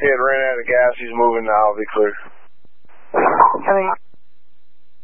kid ran out of gas. He's moving now. I'll be clear. I mean,